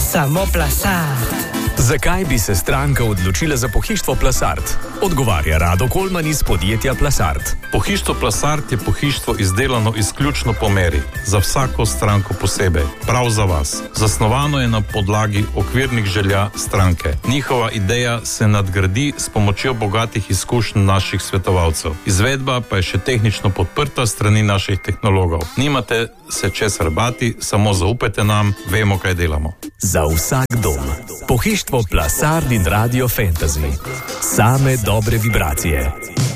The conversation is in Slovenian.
Samo Plasart. Zakaj bi se stranka odločila za pohištvo Plasart? Odgovarja Rado Kolman iz podjetja Plasart. Pohištvo Plasart je pohištvo izdelano izključno po meri, za vsako stranko posebej, prav za vas. Zasnovano je na podlagi okvirnih želja stranke. Njihova ideja se nadgradi s pomočjo bogatih izkušenj naših svetovalcev. Izvedba pa je še tehnično podprta strani naših tehnologov. Nimate se česar bati, samo zaupajte nam, vemo, kaj delamo. Za vsak dom. Pohištvo Plasart in Radio Fantasy. Same dobre vibracije.